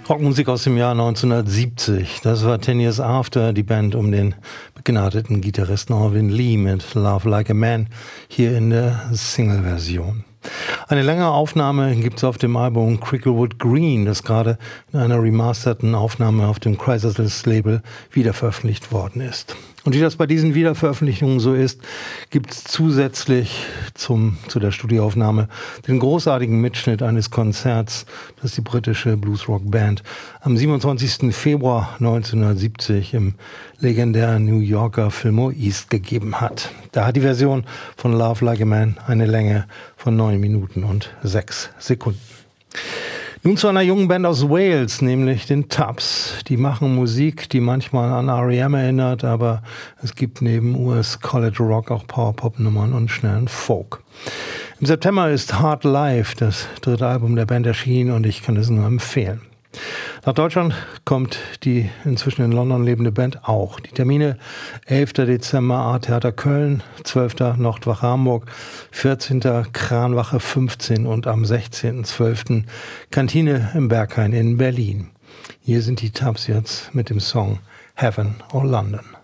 Rockmusik aus dem Jahr 1970. Das war 10 Years After, die Band um den begnadeten Gitarristen Alvin Lee mit Love Like a Man, hier in der Single-Version. Eine längere Aufnahme gibt es auf dem Album Cricklewood Green, das gerade in einer remasterten Aufnahme auf dem Chrysalis-Label wiederveröffentlicht worden ist. Und wie das bei diesen Wiederveröffentlichungen so ist, gibt es zusätzlich zu der Studioaufnahme den großartigen Mitschnitt eines Konzerts, das die britische Bluesrock-Band am 27. Februar 1970 im legendären New Yorker Fillmore East gegeben hat. Da hat die Version von Love Like a Man eine Länge von 9 Minuten und 6 Sekunden. Nun zu einer jungen Band aus Wales, nämlich den Tubbs. Die machen Musik, die manchmal an R.E.M. erinnert, aber es gibt neben US College Rock auch Power-Pop-Nummern und schnellen Folk. Im September ist Hard Life, das dritte Album der Band, erschienen und ich kann es nur empfehlen. Nach Deutschland kommt die inzwischen in London lebende Band auch. Die Termine: 11. Dezember A-Theater Köln, 12. Nordwache Hamburg, 14. Kranwache 15 und am 16.12. Kantine im Berghain in Berlin. Hier sind die Tubbs jetzt mit dem Song Heaven or London.